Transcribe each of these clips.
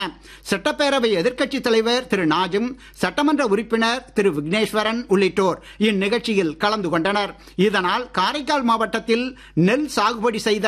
சட்டப்பேரவை எதிர்க்கட்சித் தலைவர் திரு நாஜும், சட்டமன்ற உறுப்பினர் திரு விக்னேஸ்வரன் உள்ளிட்டோர் இந்நிகழ்ச்சியில் கலந்து கொண்டனர். இதனால் காரைக்கால் மாவட்டத்தில் நெல் சாகுபடி செய்த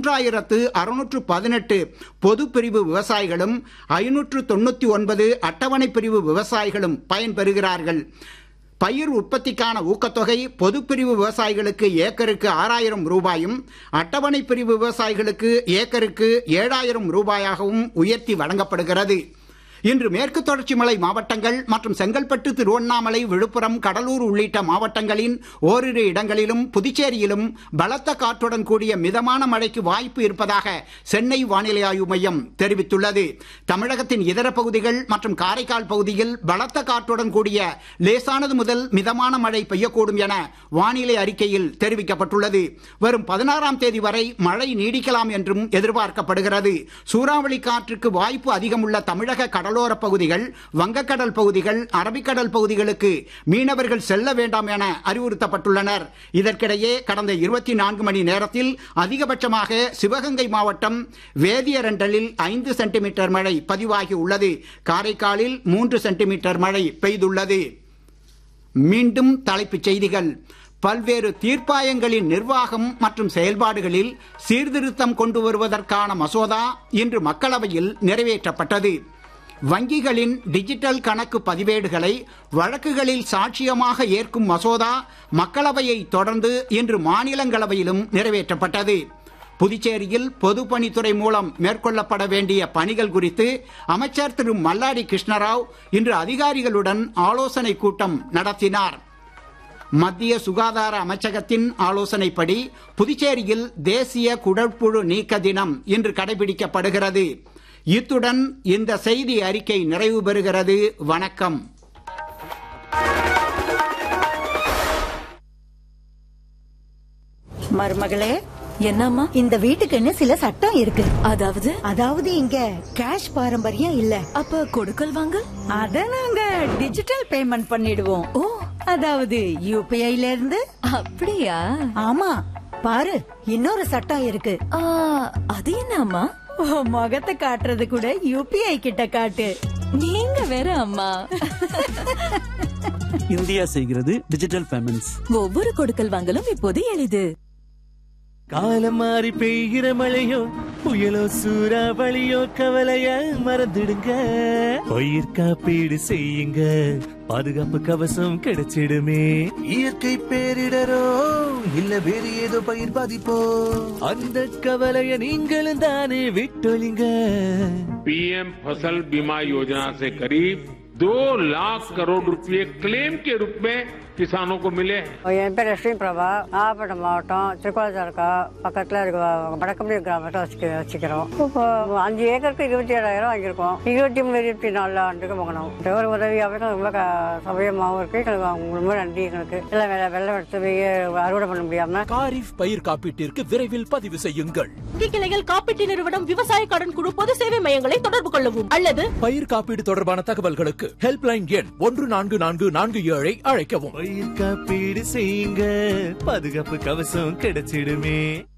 3618 பொது பிரிவு விவசாயிகளும் 599 அட்டவணை பிரிவு விவசாயிகளும் பயன்பெறுகிறார்கள். பயிர் உற்பத்திக்கான ஊக்கத்தொகை பொதுப்பிரிவு விவசாயிகளுக்கு ஏக்கருக்கு 6000 ரூபாயும், அட்டவணை பிரிவு விவசாயிகளுக்கு ஏக்கருக்கு 7000 ரூபாயாகவும் உயர்த்தி வழங்கப்படுகிறது. இன்று மேற்கு தொடர்ச்சி மலை மாவட்டங்கள் மற்றும் செங்கல்பட்டு, திருவண்ணாமலை, விழுப்புரம், கடலூர் உள்ளிட்ட மாவட்டங்களின் ஓரிரு இடங்களிலும் புதுச்சேரியிலும் பலத்த காற்றுடன் கூடிய மிதமான மழைக்கு வாய்ப்பு இருப்பதாக சென்னை வானிலை ஆய்வு மையம் தெரிவித்துள்ளது. தமிழகத்தின் இதர பகுதிகள் மற்றும் காரைக்கால் பகுதியில் பலத்த காற்றுடன் கூடிய லேசானது முதல் மிதமான மழை பெய்யக்கூடும் என வானிலை அறிக்கையில் தெரிவிக்கப்பட்டுள்ளது. வரும் 16ஆம் தேதி வரை மழை நீடிக்கலாம் என்றும் எதிர்பார்க்கப்படுகிறது. சூறாவளி காற்றுக்கு வாய்ப்பு அதிகமுள்ள தமிழக கடலோர பகுதிகள், வங்கக்கடல் பகுதிகள், அரபிக்கடல் பகுதிகளுக்கு மீனவர்கள் செல்ல வேண்டாம் என அறிவுறுத்தப்பட்டுள்ளனர். இதற்கிடையே கடந்த 24 மணி நேரத்தில் அதிகபட்சமாக சிவகங்கை மாவட்டம் வேதியரண்டலில் 5 சென்டிமீட்டர் மழை பதிவாகி உள்ளது. காரைக்காலில் 3 சென்டிமீட்டர் மழை பெய்துள்ளது. மீண்டும் தலைப்புச் செய்திகள். பல்வேறு தீர்ப்பாயங்களின் நிர்வாகம் மற்றும் செயல்பாடுகளில் சீர்திருத்தம் கொண்டு வருவதற்கான மசோதா இன்று மக்களவையில் நிறைவேற்றப்பட்டது. வங்கிகளின் டிஜிட்டல் கணக்கு பதிவேடுகளை வழக்குகளில் சாட்சியமாக ஏற்கும் மசோதா மக்களவையை தொடர்ந்து இன்று மாநிலங்களவையிலும் நிறைவேற்றப்பட்டது. புதுச்சேரியில் பொதுப்பணித்துறை மூலம் மேற்கொள்ளப்பட வேண்டிய பணிகள் குறித்து அமைச்சர் திரு மல்லாடி கிருஷ்ணராவ் இன்று அதிகாரிகளுடன் ஆலோசனை கூட்டம் நடத்தினார். மத்திய சுகாதார அமைச்சகத்தின் ஆலோசனைப்படி புதுச்சேரியில் தேசிய குடற்புழு நீக்க தினம் இன்று கடைபிடிக்கப்படுகிறது. இத்துடன் இந்த செய்தி அறிக்கை நிறைவு பெறுகிறது. வணக்கம். மருமகளே, என்னம்மா? இந்த வீட்டுக்குன்னு சில சட்டம் இருக்கு. அதாவது இங்க கேஷ் பாரம்பரியம் இல்ல. அப்ப கொடுக்கல் வாங்க அத நாங்க டிஜிட்டல் பேமெண்ட் பண்ணிடுவோம். ஓ, அதாவது யூபிஐல இருந்து. அப்படியா? ஆமா, பாரு இன்னொரு சட்டம் இருக்கு. அது என்னம்மா? முகத்தை காட்டுறது கூட யூபிஐ கிட்ட காட்டு. நீங்க வேற அம்மா. இந்தியா செய்கிறது டிஜிட்டல் பேமெண்ட்ஸ். ஒவ்வொரு கொடுக்கல் வாங்கலும் இப்போது எளிது. காலம் மாறி பெய்கிற மழையோ புயலோ சூறாவளியோ கவலைய மறந்துடுங்க. பயிர் காப்பீடு செய்யுங்க, பாதுகாப்பு கவசம் கிடைச்சிடுமே. இயற்கை பேரிடரோ இல்ல வேறு ஏதோ பயிர் பாதிப்போ, அந்த கவலைய நீங்களும் தானே விட்டொழிங்க. पीएम फसल बीमा योजना से करीब 2 लाख करोड़ रुपए क्लेम के रूप में किसानों को मिले हैं. என் பேர் லட்சுமி பிரபா. நாகப்பட்டினம் மாவட்டம் திருக்கோளத்தாலுக்கா பக்கத்துல இருக்க வடக்கம்பி கிராமத்தை வச்சுக்கிறோம். இப்போ 5 ஏக்கருக்கு 27,000 வாங்கியிருக்கோம். 23-24 ஆண்டுக்கு வாங்கணும். ஒரு உதவியாகவும் ரொம்ப சௌகரியமாகவும் இருக்கு. எங்களுக்கு ரொம்ப நன்றி. எங்களுக்கு எல்லாம் வெள்ளம் எடுத்து போய் அறுவடை பண்ண முடியாம. காரிஃப் பயிர் காப்பீட்டிற்கு விரைவில் பதிவு செய்யுங்கள். கிளைகள் காப்பீட்டு நிறுவனம், விவசாய கடன் குழு, பொது சேவை மையங்களை தொடர்பு கொள்ளவும் அல்லது பயிர் காப்பீடு தொடர்பான தகவல்களுக்கு ஹெல்ப்லைன் எண் 144447 அழைக்கவும். பயிர் காப்பீடு செய்யுங்க, பாதுகாப்பு கவசம் கிடைச்சிடுமே.